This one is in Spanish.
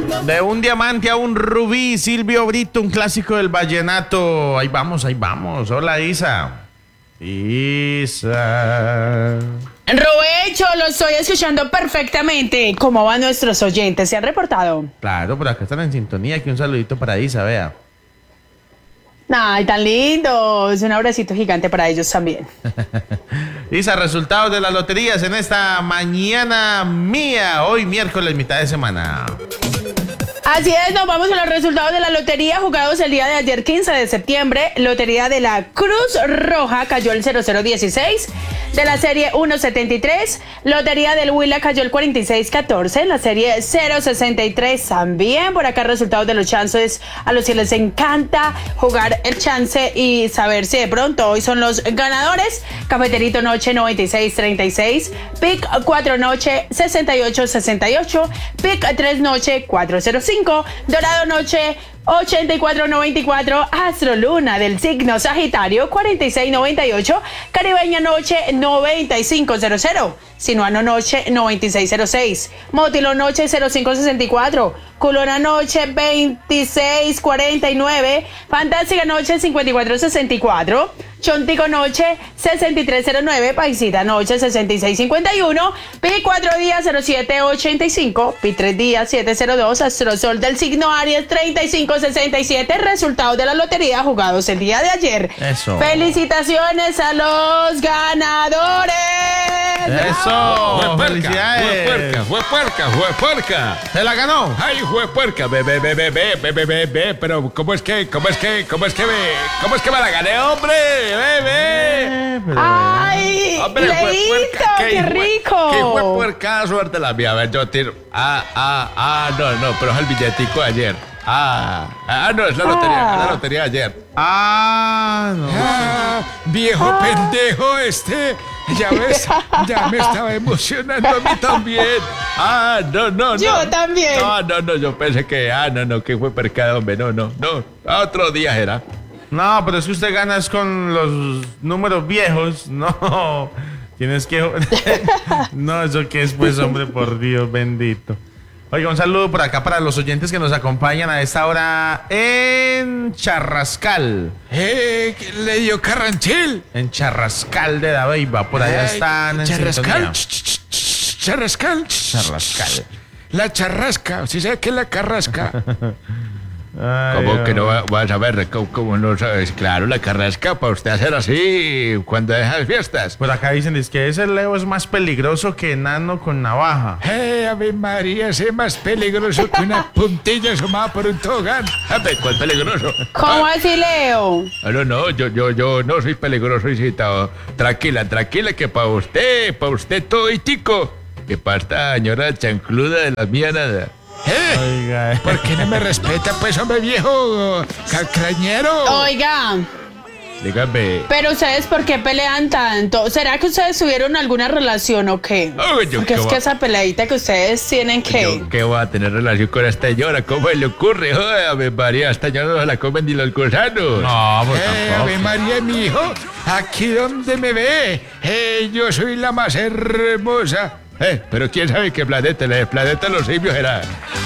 De un diamante a un rubí, Silvio Brito, un clásico del vallenato. Ahí vamos, ahí vamos. Hola, Isa. Isa. Robecho, lo estoy escuchando perfectamente. ¿Cómo van nuestros oyentes? ¿Se han reportado? Claro, por acá están en sintonía. Aquí un saludito para Isa, vea. Ay, tan lindos. Un abracito gigante para ellos también. Isa, resultados de las loterías en esta mañana mía. Hoy miércoles, mitad de semana. Así es, nos vamos a los resultados de la lotería jugados el día de ayer, 15 de septiembre. Lotería de la Cruz Roja cayó el 0016 de la serie 173. Lotería del Huila cayó el 4614 en la serie 063 también. Por acá resultados de los chances a los que les encanta jugar el chance y saber si de pronto hoy son los ganadores. Cafeterito Noche 9636, Pic 4 Noche 6868, Pic 3 Noche 405. Dorado Noche 8494, Astro Luna del signo Sagitario 4698, Caribeña Noche 9500, Sinuano Noche 9606, Mótilo Noche 0564, Culona Noche 2649, Fantástica Noche 5464, Chontico Noche 6309, Paisita Noche 6651, Pi 4 días 0785, Pi 3 días 702, Astrosol del signo Aries 3567. Resultados de la lotería jugados el día de ayer. Eso. Felicitaciones a los ganadores. Eso. Felicidades. Fue puerca. ¿Se la ganó? Ay, fue puerca. Ve. Pero ¿cómo es que me la gané, hombre? Ve. Ay, Hombre, Leito, qué rico. ¿Qué fue puerca? Suerte la mía. A ver, yo tiro. No, pero es el billetico de ayer. No, es la lotería de ayer. No. Viejo pendejo este. Ya ves, ya me estaba emocionando a mí también. No. Yo también. No, yo pensé que, que fue percado, hombre, no. Otro día era. No, pero es que usted gana es con los números viejos. No, tienes que... No, eso que es, pues, hombre, por Dios bendito. Oiga, un saludo por acá para los oyentes que nos acompañan a esta hora en Charrascal. Le dio Carranchil. En Charrascal de la Beiba, por allá están en Charrascal. sintonía. Charrascal. La charrasca, si sabes qué es la carrasca. Ay, ¿Cómo que no vas a ver? ¿Cómo no sabes? Claro, la carrasca para usted hacer así cuando dejas fiestas. Por acá dicen es que ese Leo es más peligroso que enano con navaja. Ave María, ese es más peligroso que una puntilla asomada por un tobogán. ¿Cuál peligroso? ¿Cómo así, Leo? No, yo no soy peligroso, hijita. Tranquila, que para usted todo tico. Que para esta señora chancluda de la mía nada. Oiga. ¿Por qué no me respeta, pues, hombre viejo? Cacrañero. Oiga, Dígame. pero ustedes, ¿por qué pelean tanto? ¿Será que ustedes tuvieron alguna relación o qué? Porque es que esa peleadita que ustedes tienen que... ¿Yo qué voy a tener relación con esta señora? ¿Cómo le ocurre? Ave María, esta señora no se la comen ni los gusanos. No, pues tampoco. Ave María, mi hijo, aquí donde me ve, yo soy la más hermosa. Pero quién sabe qué planeta, la de planeta los simios era.